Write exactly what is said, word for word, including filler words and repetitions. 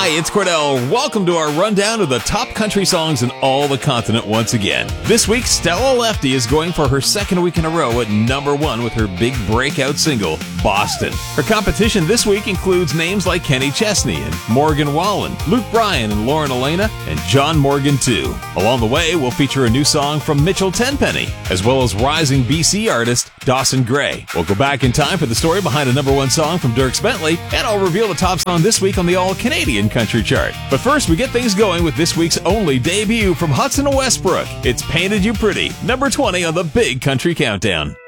Hi, it's Cordell. Welcome to our rundown of the top country songs in all the continent once again. This week, Stella Lefty is going for her second week in a row at number one with her big breakout single, Boston. Her competition this week includes names like Kenny Chesney and Morgan Wallen, Luke Bryan and Lauren Elena, and John Morgan too. Along the way, we'll feature a new song from Mitchell Tenpenny, as well as rising B C artist Dawson Gray. We'll go back in time for the story behind a number one song from Dierks Bentley, and I'll reveal the top song this week on the All-Canadian Country Chart. But first, we get things going with this week's only debut from Hudson Westbrook. It's Painted You Pretty, number twenty on the Big Country Countdown.